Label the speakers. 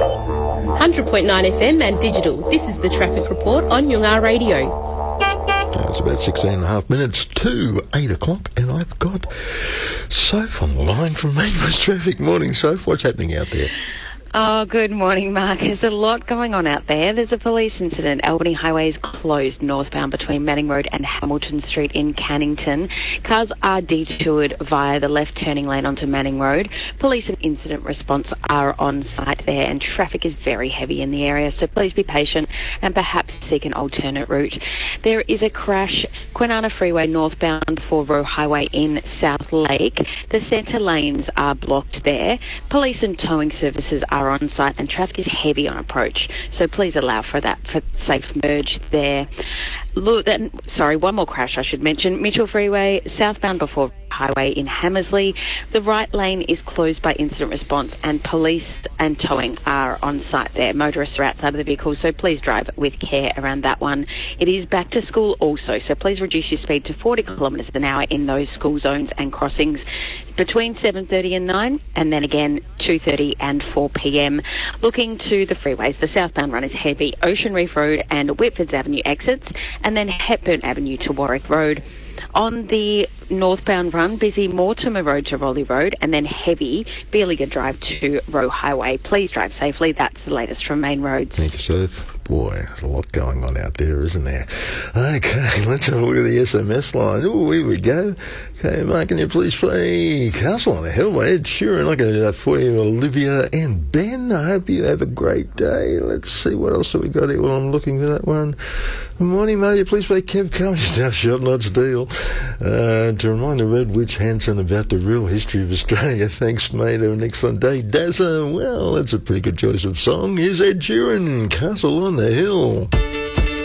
Speaker 1: 100.9 FM and digital. This is the Traffic Report on Yungar Radio.
Speaker 2: It's about 16 and a half minutes to 8 o'clock, and I've got Soph on the line from Main West Traffic. Morning, Soph. What's happening out there?
Speaker 3: Oh, good morning, Mark. There's a lot going on out there. There's a police incident. Albany Highway is closed northbound between Manning Road and Hamilton Street in Cannington. Cars are detoured via the left turning lane onto Manning Road. Police and incident response are on site there, and traffic is very heavy in the area, so please be patient and perhaps seek an alternate route. There is a crash, Kwinana Freeway northbound for Roe Highway in South Lake. The centre lanes are blocked there. Police and towing services are on site, and traffic is heavy on approach, so please allow for that for safe merge there. One more crash I should mention. Mitchell Freeway southbound before Highway in Hammersley. The right lane is closed by incident response, and police and towing are on site there. Motorists are outside of the vehicle, so please drive with care around that one. It is back to school also, so please reduce your speed to 40 kilometres an hour in those school zones and crossings between 7:30 and 9, and then again 2:30 and 4 p.m. Looking to the freeways, the southbound run is heavy. Ocean Reef Road and Whitfords Avenue exits, and then Hepburn Avenue to Warwick Road. On the northbound run, busy Mortimer Road to Raleigh Road, and then heavy Bealiga Drive to Roe Highway. Please drive safely. That's the latest from Main Roads.
Speaker 2: Thank you, Soph. Boy, there's a lot going on out there, isn't there? Okay, let's have a look at the SMS line. Oh, here we go. Okay, Mark, can you please play Castle on the Hill by Ed Sheeran? I'm going to do that for you, Olivia and Ben. I hope you have a great day. Let's see what else have we got here while I'm looking for that one. Good morning, mate. Please play Kev Cummings, Now Shot Not Steal. To remind the Red Witch Hanson about the real history of Australia. Thanks, mate. Have an excellent day. Dazza, well, that's a pretty good choice of song. Here's Ed Sheeran, Castle on the Hill.